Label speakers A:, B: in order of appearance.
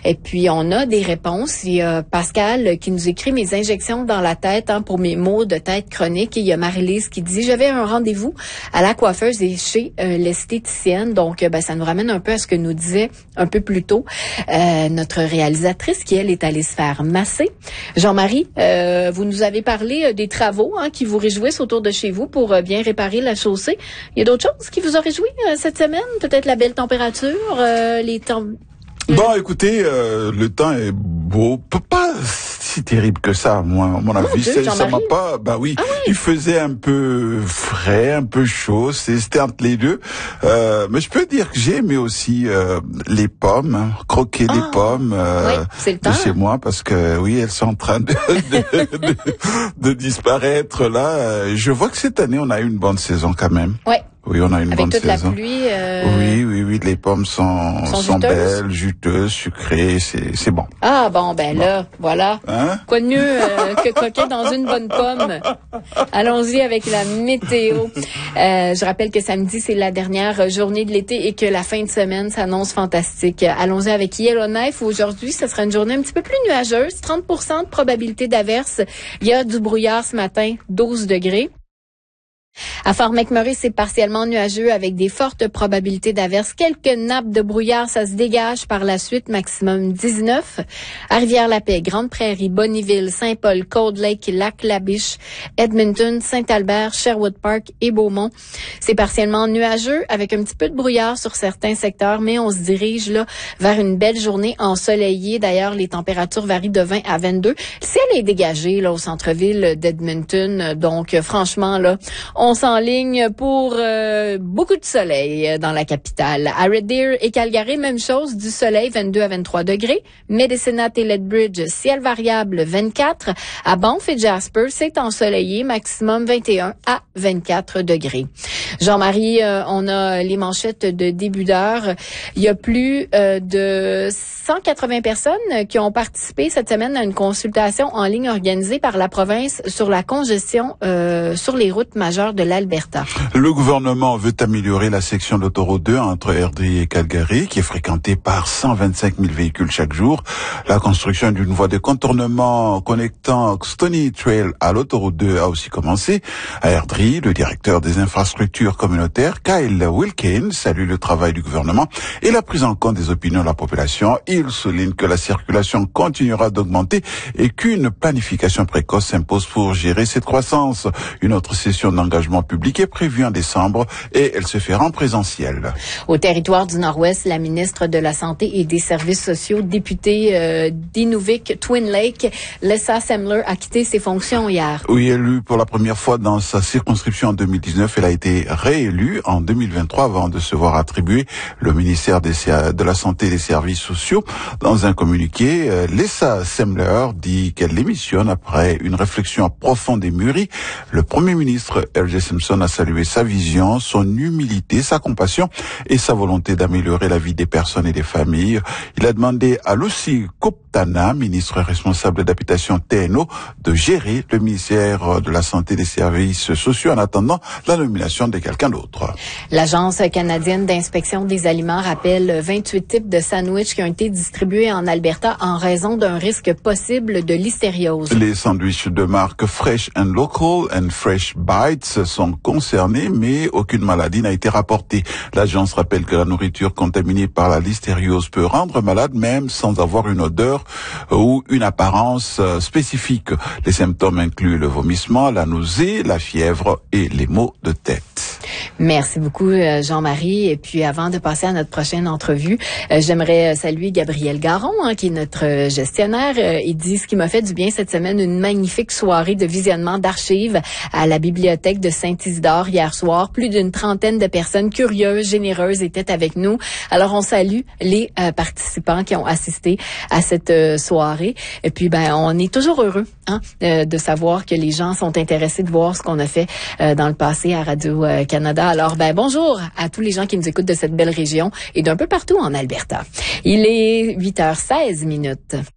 A: Et puis, on a des réponses. Il y a Pascal qui nous écrit mes injections dans la tête pour mes maux de tête chroniques. Et il y a Marie-Lise qui dit, j'avais un rendez-vous à la coiffeuse et chez l'esthéticienne. Donc, ça nous ramène un peu à ce que nous disait un peu plus tôt notre réalisatrice qui, elle, est allée se faire masser. Jean-Marie, vous nous avez parlé des travaux qui vous réjouissent autour de chez vous pour bien réparer la chaussée. Il y a d'autres choses qui vous ont réjoui cette semaine? Peut-être la belle température, les temps...
B: Bon, écoutez, le temps est beau, pas si terrible que ça, moi, à mon avis. Ça m'a pas, oui, il faisait un peu frais, un peu chaud, c'était entre les deux. Mais je peux dire que j'ai aimé aussi les pommes, croquer des pommes
A: de
B: chez moi, parce que oui, elles sont en train de disparaître là. Je vois que cette année, on a eu une bonne saison quand même.
A: Ouais.
B: Oui, on a une bonne saison.
A: Avec toute la pluie.
B: Oui, les pommes sont belles, juteuses, sucrées, c'est bon.
A: Ah bon, là, voilà.
B: Hein?
A: Quoi de mieux que croquer dans une bonne pomme? Allons-y avec la météo. Je rappelle que samedi, c'est la dernière journée de l'été et que la fin de semaine s'annonce fantastique. Allons-y avec Yellowknife. Aujourd'hui, ce sera une journée un petit peu plus nuageuse. 30% de probabilité d'averse. Il y a du brouillard ce matin, 12 degrés. À Fort McMurray, c'est partiellement nuageux avec des fortes probabilités d'averses. Quelques nappes de brouillard, ça se dégage par la suite, maximum 19. À Rivière-la-Paix, Grande-Prairie, Bonnyville, Saint-Paul, Cold Lake, Lac-La-Biche, Edmonton, Saint-Albert, Sherwood Park et Beaumont. C'est partiellement nuageux avec un petit peu de brouillard sur certains secteurs, mais on se dirige là vers une belle journée ensoleillée. D'ailleurs, les températures varient de 20 à 22. Le ciel est dégagé là au centre-ville d'Edmonton, donc franchement là, on s'enligne pour beaucoup de soleil dans la capitale. À Red Deer et Calgary, même chose, du soleil, 22 à 23 degrés. Medicine et Lethbridge, ciel variable, 24. À Banff et Jasper, c'est ensoleillé, maximum 21 à 24 degrés. Jean-Marie, on a les manchettes de début d'heure. Il y a plus de 180 personnes qui ont participé cette semaine à une consultation en ligne organisée par la province sur la congestion sur les routes majeures de l'Alberta.
B: Le gouvernement veut améliorer la section d'autoroute 2 entre Airdrie et Calgary, qui est fréquentée par 125 000 véhicules chaque jour. La construction d'une voie de contournement connectant Stony Trail à l'autoroute 2 a aussi commencé. À Airdrie, le directeur des infrastructures communautaires, Kyle Wilkins, salue le travail du gouvernement et la prise en compte des opinions de la population. Il souligne que la circulation continuera d'augmenter et qu'une planification précoce s'impose pour gérer cette croissance. Une autre session d'engagement public est prévue en décembre et elle se fera en présentiel.
A: Au territoire du Nord-Ouest, la ministre de la Santé et des Services sociaux, députée d'Inuvik Twin Lake, Lisa Semler, a quitté ses fonctions hier.
B: Oui, élue pour la première fois dans sa circonscription en 2019, elle a été réélue en 2023 avant de se voir attribuer le ministère de la Santé et des Services sociaux. Dans un communiqué, Lisa Semler dit qu'elle démissionne après une réflexion profonde et mûrie. Le Premier ministre R.J. Simpson a salué sa vision, son humilité, sa compassion et sa volonté d'améliorer la vie des personnes et des familles. Il a demandé à Lucy Koptana, ministre responsable d'habitation TNO, de gérer le ministère de la Santé et des Services sociaux en attendant la nomination de quelqu'un d'autre.
A: L'Agence canadienne d'inspection des aliments rappelle 28 types de sandwichs qui ont été distribués en Alberta en raison d'un risque possible de listériose.
B: Les sandwichs de marque Fresh and Local and Fresh Bites sont concernés, mais aucune maladie n'a été rapportée. L'agence rappelle que la nourriture contaminée par la listériose peut rendre malade même sans avoir une odeur ou une apparence spécifique. Les symptômes incluent le vomissement, la nausée, la fièvre et les maux de tête.
A: Merci beaucoup, Jean-Marie. Et puis, avant de passer à notre prochaine entrevue, j'aimerais saluer Gabriel Garon, qui est notre gestionnaire. Il dit ce qui m'a fait du bien cette semaine, une magnifique soirée de visionnement d'archives à la bibliothèque de Saint-Isidore hier soir. Plus d'une trentaine de personnes curieuses, généreuses étaient avec nous. Alors, on salue les participants qui ont assisté à cette soirée. Et puis, on est toujours heureux de savoir que les gens sont intéressés de voir ce qu'on a fait dans le passé à Radio-Canada. Alors, bonjour à tous les gens qui nous écoutent de cette belle région et d'un peu partout en Alberta. Il est 8h16.